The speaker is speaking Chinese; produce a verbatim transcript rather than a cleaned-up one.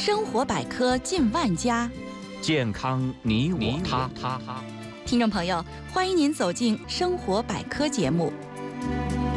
生活百科近万家， 健康你我他。 听众朋友，欢迎您走进生活百科节目，